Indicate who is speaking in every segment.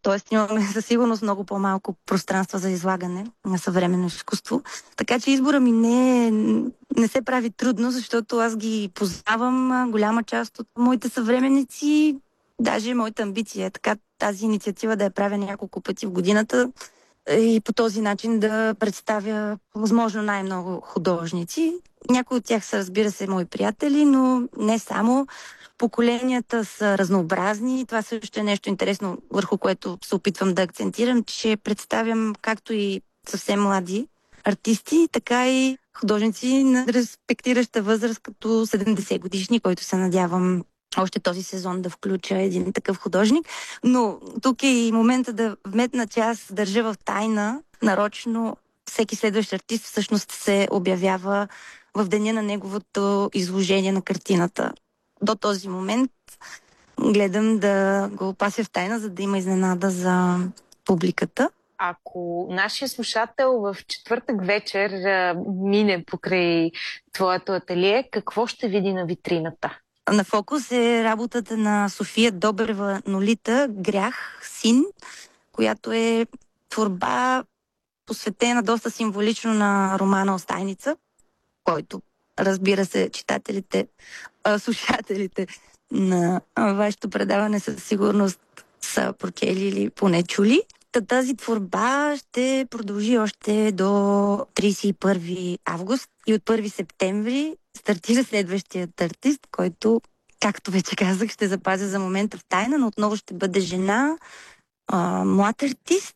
Speaker 1: Тоест имаме със сигурност много по-малко пространства за излагане на съвременно изкуство. Така че избора ми не се прави трудно, защото аз ги познавам, голяма част от моите съвременници, даже моята амбиция е така тази инициатива да я правя няколко пъти в годината и по този начин да представя възможно най-много художници. Някои от тях са, разбира се, мои приятели, но не само. Поколенията са разнообразни. Това също е нещо интересно, върху което се опитвам да акцентирам, че представям както и съвсем млади артисти, така и художници на респектираща възраст, като 70 годишни, който се надявам още този сезон да включа един такъв художник. Но тук е и момента да вметна, че аз държа в тайна нарочно всеки следващ артист всъщност се обявява в деня на неговото изложение на картината. До този момент гледам да го опася в тайна, за да има изненада за публиката.
Speaker 2: Ако нашия слушател в четвъртък вечер мине покрай твоето ателие, какво ще види на витрината?
Speaker 1: На фокус е работата на София Добрева Нолита "Грях, син", която е творба посветена доста символично на романа "Остайница", който, разбира се, слушателите на вашето предаване със сигурност са прочели или поне чули. Тази творба ще продължи още до 31 август и от 1 септември стартира следващият артист, който, както вече казах, ще запазя за момента в тайна, но отново ще бъде жена, млад артист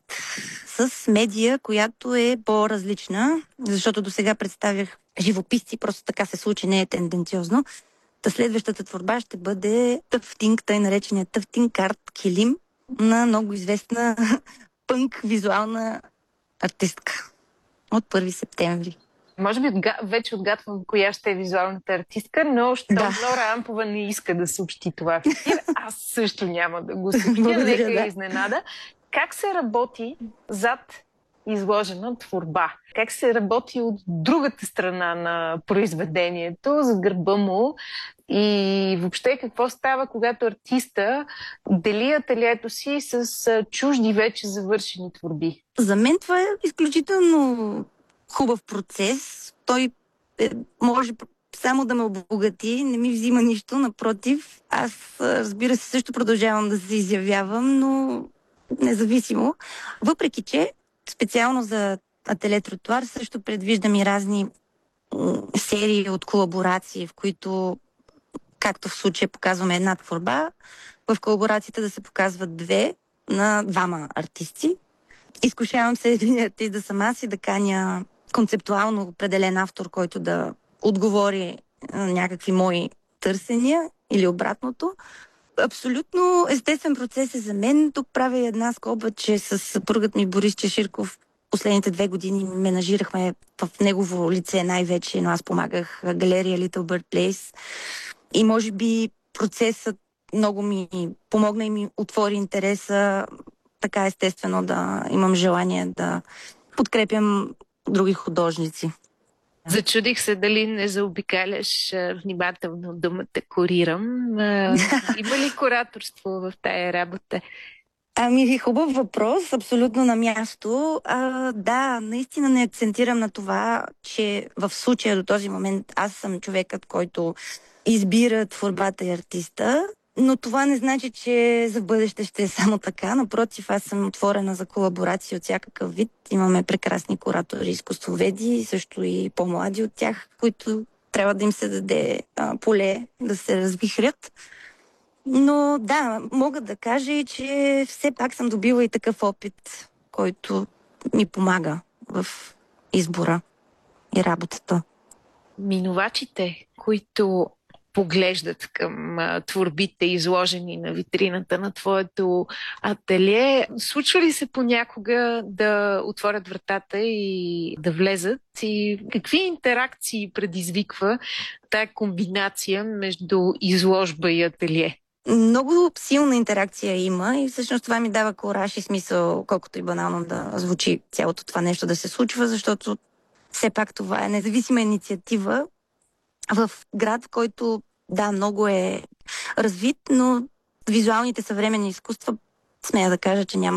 Speaker 1: с медия, която е по-различна, защото досега представях живописци, просто така се случи, не е тенденциозно. Следващата творба ще бъде тъфтинг, тъй наречения тъфтинг арт килим на много известна пънк визуална артистка от 1 септември.
Speaker 2: Може би вече отгадвам коя ще е визуалната артистка, но Нора Ампова не иска да съобщи това в ефир. Аз също няма да го съобщя, нека е изненада. Как се работи зад изложена творба? Как се работи от другата страна на произведението, зад гърба му? И въобще какво става, когато артиста дели ателието си с чужди вече завършени творби?
Speaker 1: За мен това е изключително хубав процес. Той може само да ме обогати, не ми взима нищо, напротив. Аз, разбира се, също продължавам да се изявявам, но независимо. Въпреки че, специално за ателие Тротуар също предвиждам и разни серии от колаборации, в които, както в случая показваме една творба, в колаборацията да се показват две на двама артисти. Изкушавам се един артист да съм аз и да каня концептуално определен автор, който да отговори на някакви мои търсения или обратното. Абсолютно естествен процес е за мен. Тук правя една скоба, че с съпругът ми Борис Чеширков последните 2 години менажирахме в негово лице най-вече, но аз помагах галерия Little Bird Place. И може би процесът много ми помогна и ми отвори интереса, така естествено да имам желание да подкрепям други художници.
Speaker 2: Зачудих се дали не заобикаляш внимателно думата "курирам". Има ли кураторство в тая работа?
Speaker 1: Хубав въпрос, абсолютно на място. Да, наистина не акцентирам на това, че в случая до този момент аз съм човекът, който избира творбата и артиста, но това не значи, че за бъдеще ще е само така. Напротив, аз съм отворена за колаборации от всякакъв вид. Имаме прекрасни куратори, изкуствоведи, също и по-млади от тях, които трябва да им се даде поле да се развихрят. Но да, мога да кажа и, че все пак съм добила и такъв опит, който ми помага в избора и работата.
Speaker 2: Минувачите, които поглеждат към творбите, изложени на витрината на твоето ателие, случва ли се понякога да отворят вратата и да влезат? И какви интеракции предизвиква тая комбинация между изложба и ателие?
Speaker 1: Много силна интеракция има и всъщност това ми дава кураж и смисъл, колкото и банално да звучи цялото това нещо да се случва, защото все пак това е независима инициатива в град, в който да, много е развит, но визуалните съвременни изкуства, смея да кажа, че няма